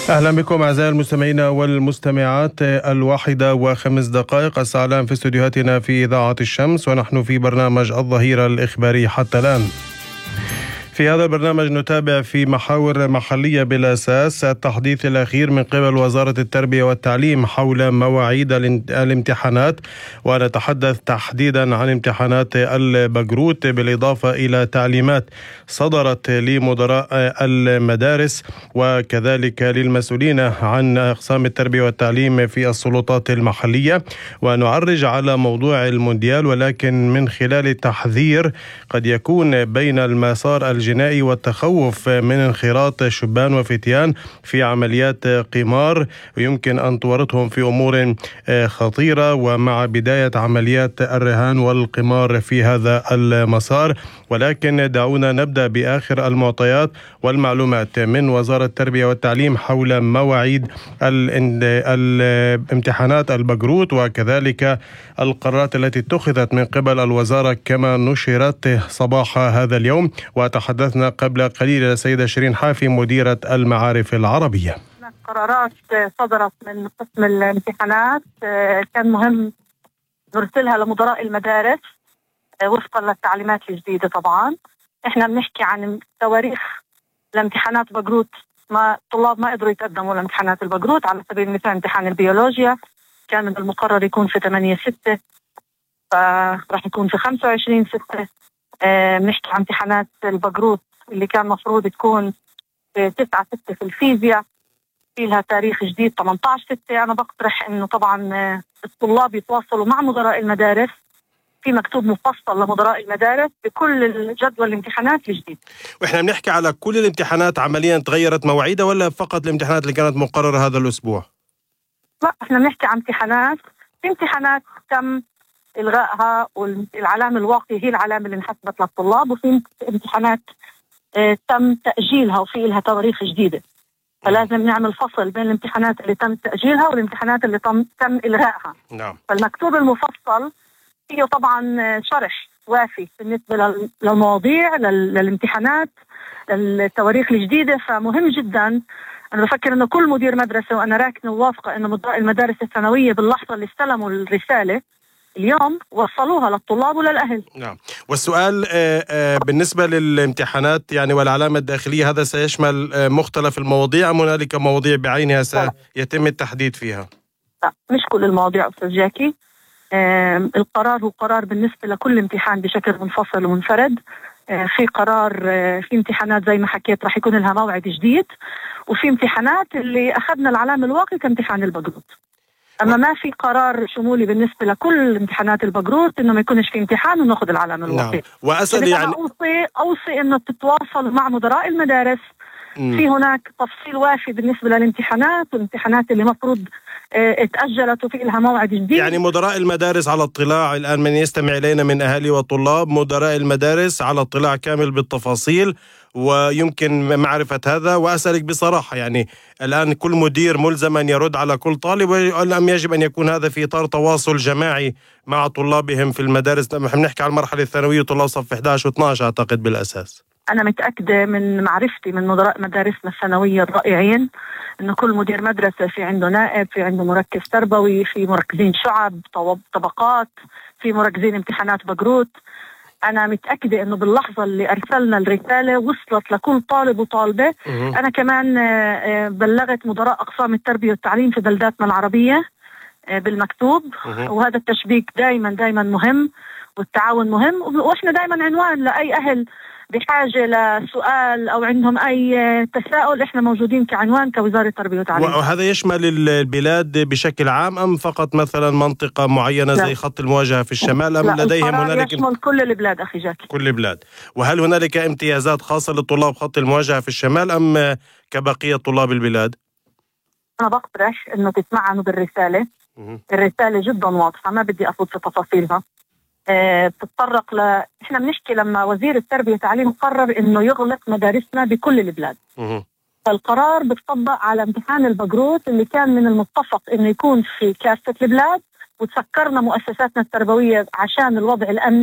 أهلا بكم أعزائي المستمعين والمستمعات. 1:05 الساعة الآن في استديوهاتنا في إذاعة الشمس، ونحن في برنامج الظهيرة الإخباري حتى الآن. في هذا البرنامج نتابع في محاور محلية بالأساس التحديث الأخير من قبل وزارة التربية والتعليم حول مواعيد الامتحانات، ونتحدث تحديدا عن امتحانات البكروت، بالإضافة إلى تعليمات صدرت لمدراء المدارس وكذلك للمسؤولين عن أقسام التربية والتعليم في السلطات المحلية. ونعرج على موضوع المونديال، ولكن من خلال تحذير قد يكون بين المسار الجنائي والتخوف من انخراط شبان وفتيان في عمليات قمار ويمكن أن تورطهم في أمور خطيرة، ومع بداية عمليات الرهان والقمار في هذا المسار. ولكن دعونا نبدأ بآخر المعطيات والمعلومات من وزارة التربية والتعليم حول مواعيد الامتحانات البكروت، وكذلك القرارات التي اتخذت من قبل الوزارة كما نشرت صباح هذا اليوم. وتحدثنا قبل قليل السيدة شيرين حافي مديرة المعارف العربية. قرارات صدرت من قسم الامتحانات كان مهم نرسلها لمدراء المدارس وفقا للتعليمات الجديدة. طبعا احنا بنحكي عن تواريخ الامتحانات بكروت، ما الطلاب ما قدروا يتقدموا لامتحانات البكروت. على سبيل المثال امتحان البيولوجيا كان من المقرر يكون في 8/6، فراح يكون في 25/6. بنحكي عن امتحانات البكروت اللي كان مفروض تكون في 9/6 في الفيزياء، في لها تاريخ جديد 18/6. أنا بقترح إنه طبعا الطلاب يتواصلوا مع مدراء المدارس، في مكتوب مفصل لمدراء المدارس بكل جدول الامتحانات الجديد. وإحنا بنحكي على كل الامتحانات عمليا تغيرت مواعيدها، ولا فقط الامتحانات اللي كانت مقررة هذا الأسبوع؟ لا، إحنا بنحكي عن امتحانات تم إلغائها، والعلامة الواقية هي العلامة اللي انحسبت للطلاب، وفي امتحانات تم تأجيلها وفي لها تواريخ جديدة. فلازم نعمل فصل بين الامتحانات اللي تم تأجيلها والامتحانات اللي تم إلغائها. نعم. فالمكتوب المفصل فيه طبعا شرح وافي بالنسبة للمواضيع، للامتحانات، التواريخ الجديدة. فمهم جدا، أنا بفكر أنه كل مدير مدرسة، وأنا راكنة ووافقة أنه مدراء المدارس الثانوية باللحظة اللي استلموا الرسالة اليوم وصلوها للطلاب وللأهل. نعم. والسؤال بالنسبة للامتحانات يعني والعلامة الداخلية، هذا سيشمل مختلف المواضيع أم هنالك مواضيع بعينها سيتم التحديد فيها؟ لا، مش كل المواضيع أستاذ جاكي. القرار هو قرار بالنسبة لكل امتحان بشكل منفصل ومنفرد. في قرار، في امتحانات زي ما حكيت راح يكون لها موعد جديد، وفي امتحانات اللي أخذنا العلامة الواقية كامتحان البكروت. أما ما في قرار شمولي بالنسبة لكل امتحانات البكروت إنه ما يكونش في امتحان ونأخذ العلامة الواقية. نعم. وأسأل يعني أوصي إنه تتواصلوا مع مدراء المدارس. في هناك تفصيل وافي بالنسبة للامتحانات، والامتحانات اللي مفروض اتأجلت وفي لها موعد جديد. يعني مدراء المدارس على اطلاع الآن، من يستمع إلينا من أهالي وطلاب، مدراء المدارس على اطلاع كامل بالتفاصيل ويمكن معرفة هذا. وأسألك بصراحة، يعني الآن كل مدير ملزم أن يرد على كل طالب، أم يجب أن يكون هذا في إطار تواصل جماعي مع طلابهم في المدارس؟ نحن نحكي على المرحلة الثانوية، طلاب صف 11 و12 أعتقد بالأساس. أنا متأكدة من معرفتي من مدراء مدارسنا الثانوية الرائعين إنه كل مدير مدرسة في عنده نائب، في عنده مركز تربوي، في مركزين شعب، طبقات، في مركزين امتحانات بكروت. أنا متأكدة إنه باللحظة اللي أرسلنا الرسالة وصلت لكل طالب وطالبة. أنا كمان بلغت مدراء أقسام التربية والتعليم في بلداتنا العربية بالمكتوب. وهذا التشبيك دايما مهم، والتعاون مهم، وإحنا دايما عنوان لأي أهل بحاجة لسؤال أو عندهم أي تساؤل. إحنا موجودين كعنوان كوزارة التربية والتعليم. وهذا يشمل البلاد بشكل عام أم فقط مثلا منطقة معينة زي خط المواجهة في الشمال، أم لديهم هنالك؟ يشمل كل البلاد أخي جاكي، كل البلاد. وهل هنالك امتيازات خاصة لطلاب خط المواجهة في الشمال أم كبقية طلاب البلاد؟ أنا بقترح إنه تسمعنوا بالرسالة. الرسالة جدا واضحة، ما بدي أفوت في تفاصيلها. بتتطرق احنا بنحكي لما وزير التربية والتعليم قرر انه يغلق مدارسنا بكل البلاد. فالقرار بتطبق على امتحان البكروت اللي كان من المتفق انه يكون في كافة البلاد، وتسكرنا مؤسساتنا التربوية عشان الوضع الامني